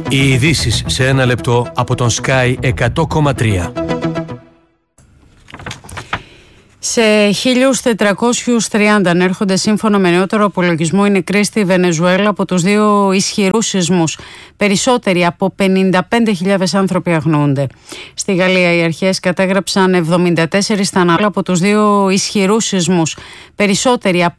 Οι ειδήσεις σε ένα λεπτό από τον Sky 100,3. Σε 1.430 ανέρχονται σύμφωνα με νεότερο απολογισμό οι νεκροί στη Βενεζουέλα από τους δύο ισχυρούς σεισμούς. Περισσότεροι από 55.000 άνθρωποι αγνοούνται. Στη Γαλλία οι αρχές κατέγραψαν 74 θανάτους από τους δύο ισχυρούς σεισμούς. Περισσότεροι από